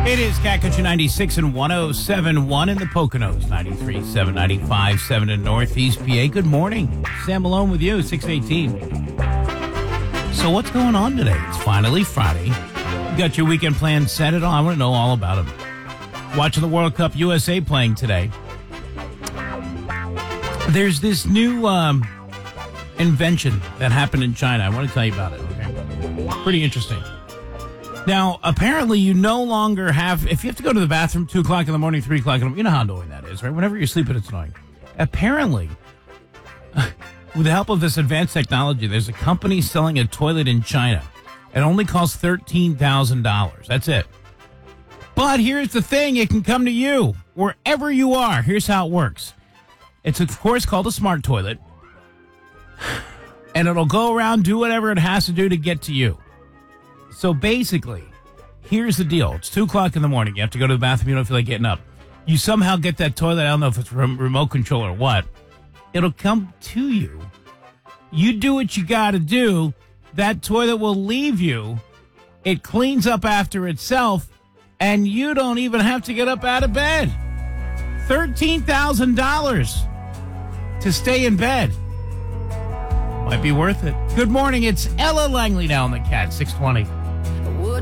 It is Cat Country 96 and 107.1 in the Poconos, 93.7, 95.7 in Northeast PA. Good morning. Sam Malone with you, 618. So what's going on today? It's finally Friday. You got your weekend plans set at all? I want to know all about them. Watching the World Cup USA playing today. There's this new invention that happened in China. I want to tell you about it, okay? Pretty interesting. Now, apparently you no longer have, if you have to go to the bathroom 2 o'clock in the morning, 3 o'clock in the morning, you know how annoying that is, right? Whenever you're sleeping, it's annoying. Apparently, with the help of this advanced technology, there's a company selling a toilet in China. It only costs $13,000. That's it. But here's the thing. It can come to you wherever you are. Here's how it works. It's, of course, called a smart toilet. And it'll go around, do whatever it has to do to get to you. So basically, here's the deal. It's 2 o'clock in the morning. You have to go to the bathroom. You don't feel like getting up. You somehow get that toilet. I don't know if it's remote control or what. It'll come to you. You do what you got to do. That toilet will leave you. It cleans up after itself, and you don't even have to get up out of bed. $13,000 to stay in bed. Might be worth it. Good morning. It's Ella Langley now on the Cat, 620.